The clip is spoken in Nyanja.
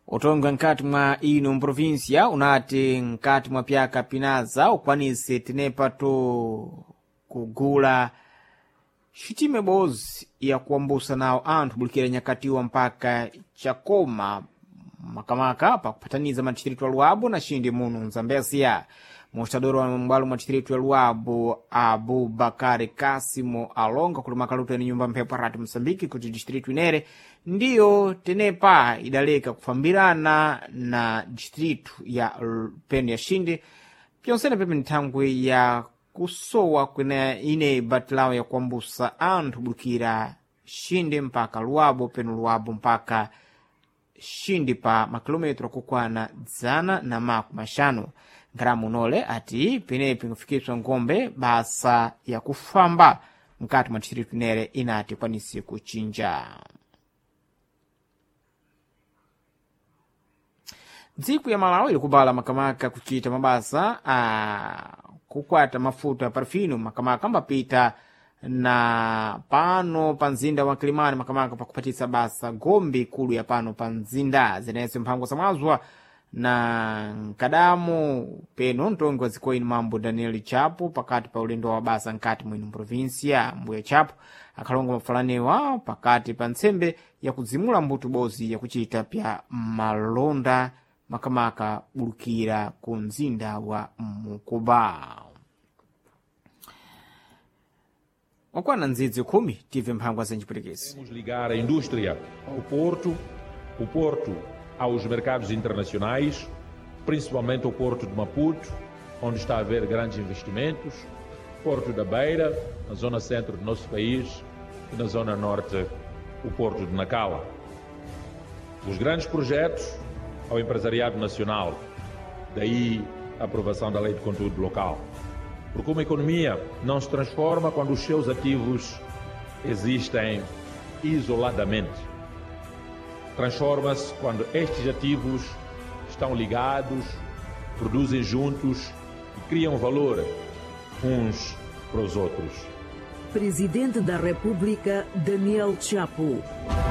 utonga nkati mwa ino mprovinsia unati nkati mwa pyaka pinaza ukwanise tenepa to kugula xitime bozi ya kuambusa nawo anthu bulikira nyakatiwa mpaka chakoma makamaka pa kupataniza madistritu ya Luabo na Xindi muno Nzambésia. Mostador wa mbalo madistritu ya Luabo Abubakari Kasimo alonga kuli makaluto ni nyumba mphepo rati Msambiki kuti distritu inere ndiyo tenepa idaleka kufambirana na distritu ya penu ya Xindi pyonsene pepe nthangwe ya kusowa kwene ine batilao ya kuambusa anthu bulikira Xindi mpaka Luabo penu Luabo mpaka Xindi pa makilometro kukwana 150. Ngaramu nole ati penepi ngufikiswa ngombe basa ya kufamba mkati mwa distritu nere inati kwanisi kuchinja. Dziku ya Malawi ilikubala makamaka kuchita mabasa kukwata mafuta ya parfino makamaka mbapita na pano panzinda wa Kilimani makamaka pa kupatisa basa gombi kulu ya pano panzinda zenese mpango samazwa na nkadamu peno ntongo zikoini mambo Daniel Chapo pakati pa ulendo wa basa nkati mwinu provinsia Mbuya Chapo akalonga mafalanewa pakati pa nsembe ya kuzimula mbutu bozi ya kuchita pya malonda makamaka bulukira ku nzinda wa Mukuba. Wakwana nzizi 10 tive mpangwa zenjipirikisi. Vamos ligar a indústria ao o porto aos mercados internacionais, principalmente o porto de Maputo, onde está a haver grandes investimentos, porto da Beira, na zona centro do nosso país, e na zona norte, o porto de Nacala. Os grandes projetos ao empresariado nacional, daí a aprovação da Lei de Conteúdo Local. Porque uma economia não se transforma quando os seus ativos existem isoladamente. Transforma-se quando estes ativos estão ligados, produzem juntos e criam valor uns para os outros. Presidente da República, Daniel Chapo.